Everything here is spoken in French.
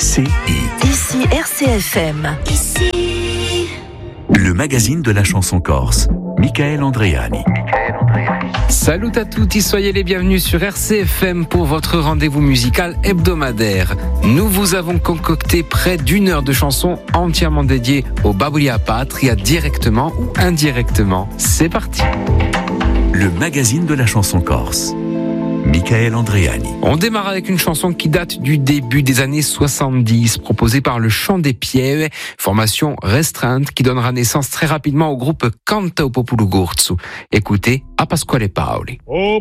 Ici RCFM. Ici. Le magazine de la chanson corse. Michael Andreani. Salut à tous, soyez les bienvenus sur RCFM pour votre rendez-vous musical hebdomadaire. Nous vous avons concocté près d'une heure de chansons entièrement dédiées au Baboulia Patria, directement ou indirectement. C'est parti. Le magazine de la chanson corse. Michael Andreani. On démarre avec une chanson qui date du début des années 70, proposée par le Chant des Pieve, formation restreinte qui donnera naissance très rapidement au groupe Canta o Popolo Gorzo. Écoutez, A Pasquale Paoli. O